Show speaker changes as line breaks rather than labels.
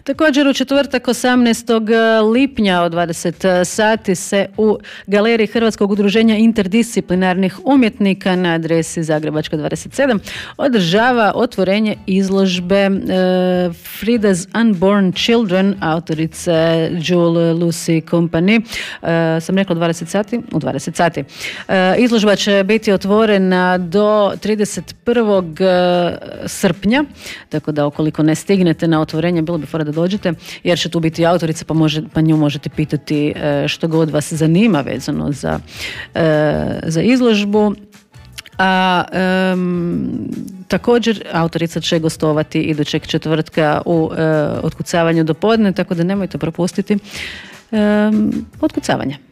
Također u četvrtak 18. lipnja od 20 sati se u galeriji Hrvatskog udruženja interdisciplinarnih umjetnika na adresi Zagrebačka 27 održava otvorenje izložbe Frida's Unborn Children autorice Jewel Lucy Company. Sam rekla 20 sati? U 20 sati. Izložba će biti otvorena do 31. srpnja, tako da ukoliko ne stignete na otvorenje, bilo bi fora da dođete, jer će tu biti autorica, pa nju možete pitati što god vas zanima vezano za izložbu. A također autorica će gostovati idućeg četvrtka u otkucavanju do podne, tako da nemojte propustiti otkucavanje.